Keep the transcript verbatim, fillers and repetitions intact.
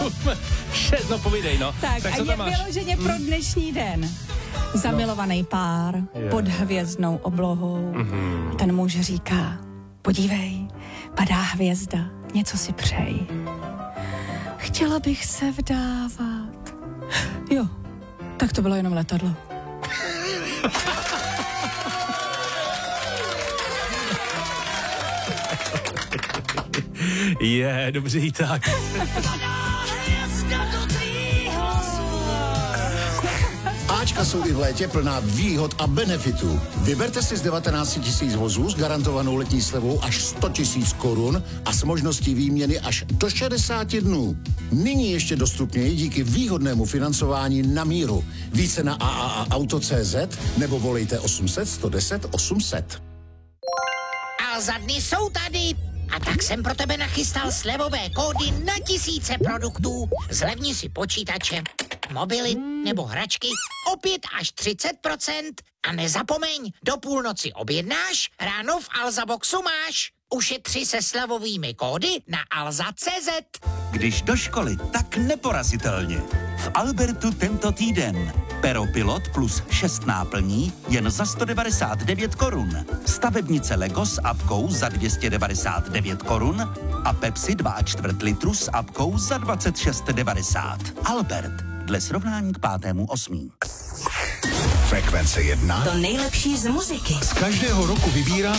Šest, no povídej, no. Tak, tak a co je tam máš? vyloženě pro dnešní den. Zamilovaný pár Je. pod hvězdnou oblohou. Mhm. Ten muž říká, podívej, padá hvězda, něco si přej. Chtěla bych se vdávat. Jo, tak to bylo jenom letadlo. Je, dobře, tak. Ačka jsou i v létě plná výhod a benefitů. Vyberte si z devatenáct tisíc vozů s garantovanou letní slevou až sto tisíc korun a s možností výměny až do šedesáti dnů. Nyní ještě dostupněji díky výhodnému financování na míru. Více na a a a auto tečka cé zet nebo volejte osm set, sto deset, osm set. Alza dny jsou tady. A tak jsem pro tebe nachystal slevové kódy na tisíce produktů. Zlevni si počítače, mobily nebo hračky o pět až třicet procent. A nezapomeň, do půlnoci objednáš, ráno v Alza Boxu máš. Ušetři se slevovými kódy na alza tečka cé zet. Když do školy, tak neporazitelně. V Albertu tento týden. Peropilot plus šest náplní jen za sto devadesát devět korun. Stavebnice Lego s apkou za dvě stě devadesát devět korun a Pepsi dva a čtvrt litru s apkou za dvacet šest devadesát. Albert, dle srovnání k pátému osmí. Frekvence jedna. To nejlepší z muziky. Z každého roku vybírá